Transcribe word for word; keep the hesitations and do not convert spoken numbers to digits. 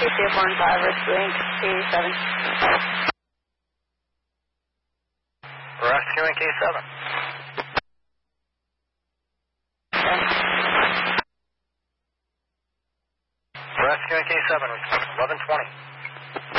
C F one five, rescuing K seven. Rescuing K seven. Rescuing K seven, eleven twenty.